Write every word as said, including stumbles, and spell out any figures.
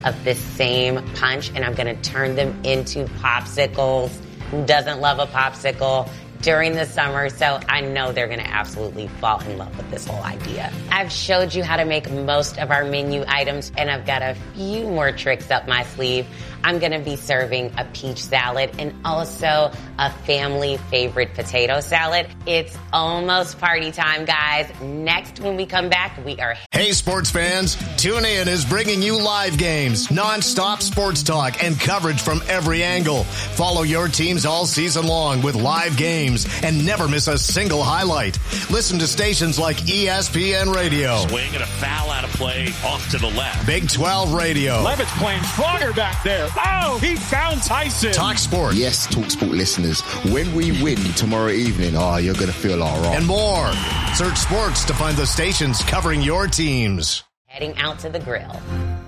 of this same punch, and I'm going to turn them into popsicles. Who doesn't love a popsicle during the summer? So I know they're going to absolutely fall in love with this whole idea. I've showed you how to make most of our menu items, and I've got a few more tricks up my sleeve. I'm going to be serving a peach salad and also a family favorite potato salad. It's almost party time, guys. Next, when we come back, we are... Hey, sports fans. Tune In is bringing you live games, non-stop sports talk, and coverage from every angle. Follow your teams all season long with live games and never miss a single highlight. Listen to stations like E S P N Radio. Swing and a foul out of play off to the left. Big twelve Radio. Levitt's playing stronger back there. Oh, he found Tyson. Talk Sport. Yes, Talk Sport listeners. When we win tomorrow evening, oh, you're going to feel all right. And more. Search sports to find the stations covering your teams. Heading out to the grill.